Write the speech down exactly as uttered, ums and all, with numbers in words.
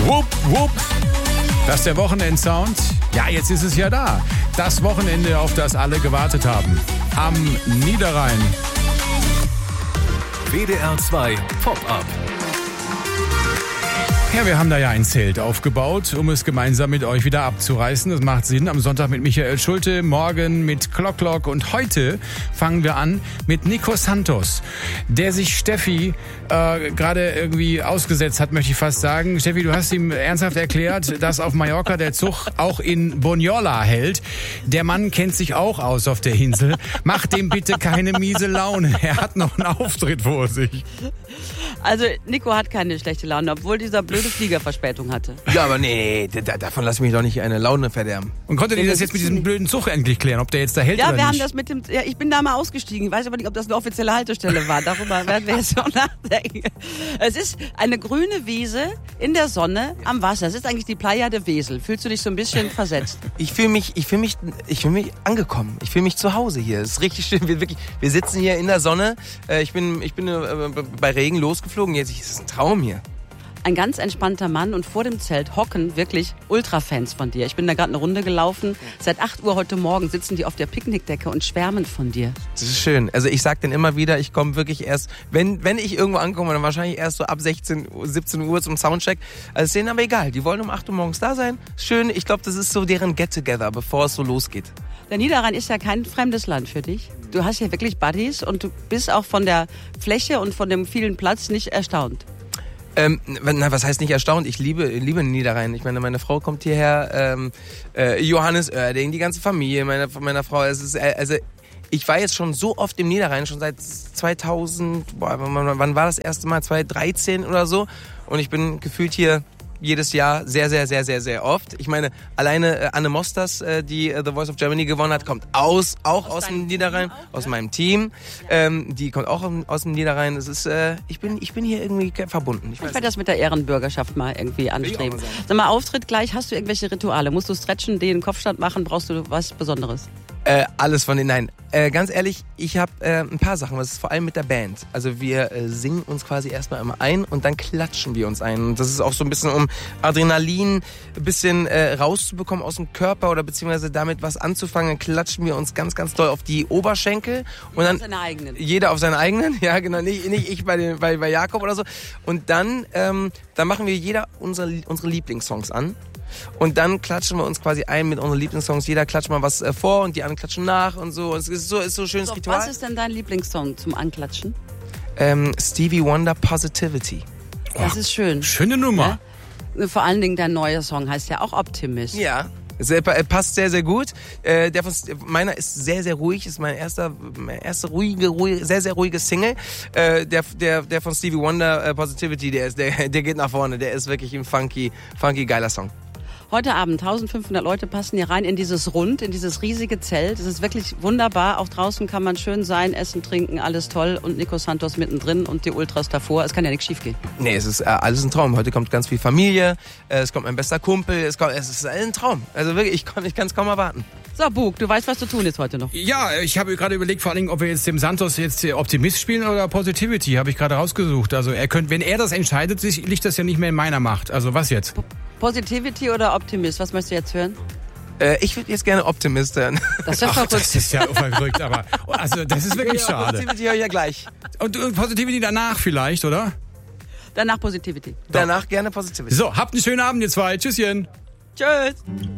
Wupp, wupp. Das ist der Wochenendsound. Ja, jetzt ist es ja da. Das Wochenende, auf das alle gewartet haben. Am Niederrhein. W D R zwei Pop-Up. Ja, wir haben da ja ein Zelt aufgebaut, um es gemeinsam mit euch wieder abzureißen. Das macht Sinn. Am Sonntag mit Michael Schulte, morgen mit Clock Clock und heute fangen wir an mit Nico Santos, der sich Steffi äh, gerade irgendwie ausgesetzt hat, möchte ich fast sagen. Steffi, du hast ihm ernsthaft erklärt, dass auf Mallorca der Zug auch in Bonjola hält. Der Mann kennt sich auch aus auf der Insel. Macht dem bitte keine miese Laune. Er hat noch einen Auftritt vor sich. Also Nico hat keine schlechte Laune, obwohl dieser blöde Flieger Verspätung hatte. Ja, aber nee, da, davon lass mich doch nicht eine Laune verderben. Und konntet ihr das jetzt mit diesem blöden Zug endlich klären, ob der jetzt da hält ja, oder wir nicht? haben das mit dem. Ja, ich bin da mal ausgestiegen. Ich weiß aber nicht, ob das eine offizielle Haltestelle war. Darüber werden wir jetzt noch nachdenken. Es ist eine grüne Wiese in der Sonne am Wasser. Es ist eigentlich die Playa de Wesel. Fühlst du dich so ein bisschen versetzt? Ich fühle mich, ich fühle mich, ich fühle mich angekommen. Ich fühle mich zu Hause hier. Es ist richtig schön. Wir, wirklich, wir sitzen hier in der Sonne. Ich bin, ich bin bei Regen losgeflogen. Jetzt ist es ein Traum hier. Ein ganz entspannter Mann und vor dem Zelt hocken wirklich Ultra-Fans von dir. Ich bin da gerade eine Runde gelaufen. Seit acht Uhr heute Morgen sitzen die auf der Picknickdecke und schwärmen von dir. Das ist schön. Also ich sag denen immer wieder, ich komme wirklich erst, wenn wenn ich irgendwo ankomme, dann wahrscheinlich erst so ab sechzehn, siebzehn Uhr zum Soundcheck. Also ist denen aber egal. Die wollen um acht Uhr morgens da sein. Schön. Ich glaube, das ist so deren Get-Together, bevor es so losgeht. Der Niederrhein ist ja kein fremdes Land für dich. Du hast hier wirklich Buddies und du bist auch von der Fläche und von dem vielen Platz nicht erstaunt. Ähm, na, was heißt nicht erstaunt? Ich liebe, liebe den Niederrhein. Ich meine, meine Frau kommt hierher, ähm, äh, Johannes Oerding, die ganze Familie meiner, von meiner Frau. Es ist, äh, also, ich war jetzt schon so oft im Niederrhein, schon seit zweitausend, boah, wann, wann war das erste Mal? zweitausenddreizehn oder so. Und ich bin gefühlt hier jedes Jahr sehr, sehr, sehr, sehr, sehr oft. Ich meine, alleine äh, Anne Mosters, äh, die äh, The Voice of Germany gewonnen hat, kommt aus, auch aus, aus dem Niederrhein, auch, aus ja? meinem Team. Ähm, die kommt auch aus dem Niederrhein. Es ist, äh, ich bin, ich bin hier irgendwie verbunden. Ich, ich werde das mit der Ehrenbürgerschaft mal irgendwie anstreben. Sag mal, Auftritt gleich, hast du irgendwelche Rituale? Musst du stretchen, den Kopfstand machen? Brauchst du was Besonderes? Äh, alles von denen, nein. Äh, ganz ehrlich, ich habe äh, ein paar Sachen, das ist vor allem mit der Band. Also wir äh, singen uns quasi erstmal immer ein und dann klatschen wir uns ein. Und das ist auch so ein bisschen, um Adrenalin ein bisschen äh, rauszubekommen aus dem Körper oder beziehungsweise damit was anzufangen. Dann klatschen wir uns ganz, ganz doll auf die Oberschenkel. Und dann, auf seine eigenen. Jeder auf seinen eigenen, ja genau, nicht, nicht ich bei, den, bei, bei Jakob oder so. Und dann, ähm, dann machen wir jeder unsere, unsere Lieblingssongs an. Und dann klatschen wir uns quasi ein mit unseren Lieblingssongs. Jeder klatscht mal was äh, vor und die anderen klatschen nach und so. Und es ist so, ist so ein schönes so, Ritual. Was ist denn dein Lieblingssong zum Anklatschen? Ähm, Stevie Wonder, Positivity. Das oh, ist schön. Schöne Nummer. Ja? Vor allen Dingen dein neuer Song heißt ja auch Optimist. Ja. Es passt sehr, sehr gut. Äh, der von, meiner ist sehr, sehr ruhig. Ist mein erster, mein erster ruhige, ruhige, sehr, sehr ruhige Single. Äh, der, der, der von Stevie Wonder, äh, Positivity, der ist, der, der geht nach vorne. Der ist wirklich ein funky, funky, geiler Song. Heute Abend, eintausendfünfhundert Leute passen hier rein in dieses Rund, in dieses riesige Zelt. Es ist wirklich wunderbar. Auch draußen kann man schön sein, essen, trinken, alles toll. Und Nico Santos mittendrin und die Ultras davor. Es kann ja nichts schief gehen. Nee, es ist äh, alles ein Traum. Heute kommt ganz viel Familie, äh, es kommt mein bester Kumpel. Es, kommt, es ist ein Traum. Also wirklich, ich, ich kann es kaum erwarten. So, Bug, du weißt, was zu tun ist heute noch. Ja, ich habe gerade überlegt, vor allen Dingen, ob wir jetzt dem Santos jetzt Optimist spielen oder Positivity, habe ich gerade rausgesucht. Also er könnte, wenn er das entscheidet, liegt das ja nicht mehr in meiner Macht. Also was jetzt? Positivity oder Optimist? Was möchtest du jetzt hören? Äh, ich würde jetzt gerne Optimist hören. Das ist ja Ach, verrückt. das ist ja verrückt, aber also das ist wirklich ja, schade. Positivity höre ich ja gleich. Und, und Positivity danach vielleicht, oder? Danach Positivity. Danach gerne Positivity. So, habt einen schönen Abend, ihr zwei. Tschüsschen. Tschüss.